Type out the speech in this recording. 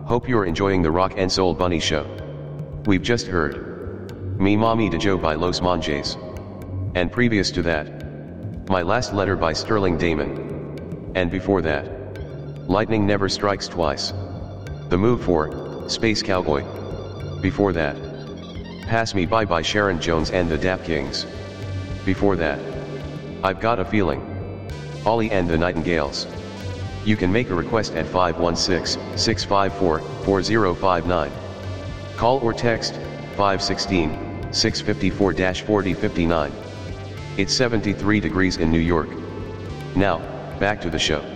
Hope you're enjoying the Rock and Soul Bunny Show. We've just heard Mi Mami de Joe by Los Monjes. And previous to that, My Last Letter by Sterling Damon. And before that, Lightning Never Strikes Twice. The Move for Space Cowboy. Before that, Pass Me By Sharon Jones and the Dap Kings. Before that, I've Got a Feeling, Ollie and the Nightingales. You can make a request at 516-654-4059. Call or text 516-654-4059. It's 73 degrees in New York. Now, back to the show.